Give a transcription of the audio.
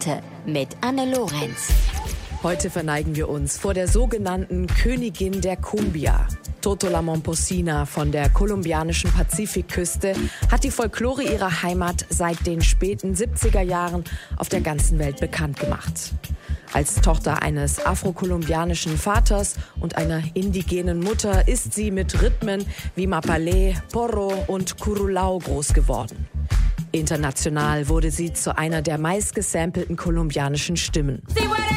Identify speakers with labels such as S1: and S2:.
S1: heute mit Anne Lorenz.
S2: Heute verneigen wir uns vor der sogenannten Königin der Cumbia. Totola Momposina von der kolumbianischen Pazifikküste hat die Folklore ihrer Heimat seit den späten 70er Jahren auf der ganzen Welt bekannt gemacht. Als Tochter eines afrokolumbianischen Vaters und einer indigenen Mutter ist sie mit Rhythmen wie Mapalé, Porro und Curulao groß geworden. International wurde sie zu einer der meistgesampelten kolumbianischen Stimmen.